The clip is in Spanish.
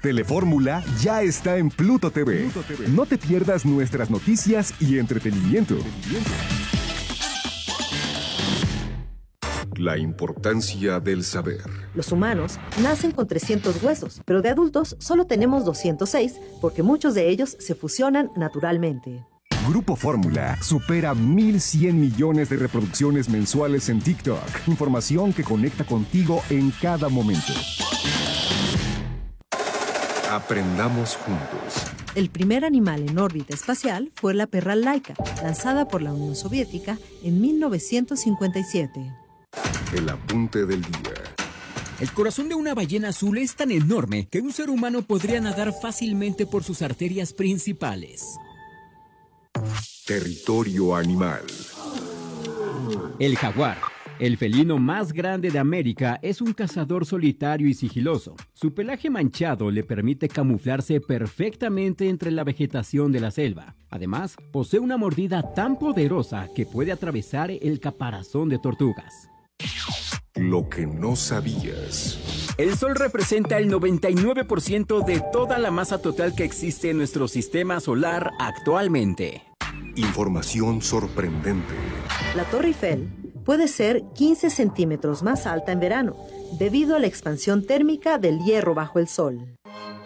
Telefórmula ya está en Pluto TV. No te pierdas nuestras noticias y entretenimiento. La importancia del saber. Los humanos nacen con 300 huesos, pero de adultos solo tenemos 206 porque muchos de ellos se fusionan naturalmente. Grupo Fórmula supera 1.100 millones de reproducciones mensuales en TikTok. Información que conecta contigo en cada momento. Aprendamos juntos. El primer animal en órbita espacial fue la perra Laika, lanzada por la Unión Soviética en 1957. El apunte del día. El corazón de una ballena azul es tan enorme que un ser humano podría nadar fácilmente por sus arterias principales. Territorio animal. El jaguar, el felino más grande de América, es un cazador solitario y sigiloso. Su pelaje manchado le permite camuflarse perfectamente entre la vegetación de la selva. Además, posee una mordida tan poderosa que puede atravesar el caparazón de tortugas. Lo que no sabías. El Sol representa el 99% de toda la masa total que existe en nuestro sistema solar actualmente. Información sorprendente. La Torre Eiffel puede ser 15 centímetros más alta en verano, debido a la expansión térmica del hierro bajo el Sol.